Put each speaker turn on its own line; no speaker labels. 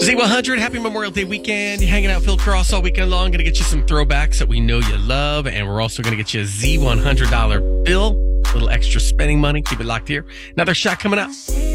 Z100, happy Memorial Day weekend. You're hanging out Phil Cross all weekend long. Going to get you some throwbacks that we know you love. And we're also going to get you a Z100 bill. A little extra spending money. Keep it locked here. Another shot coming up.